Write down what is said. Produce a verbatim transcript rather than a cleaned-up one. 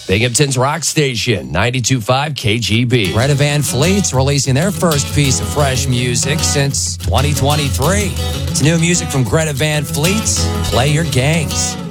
Binghamton's Rock Station, ninety-two point five K G B. Greta Van Fleet's releasing their first piece of fresh music since twenty twenty-three. It's new music from Greta Van Fleet's Play Your Games.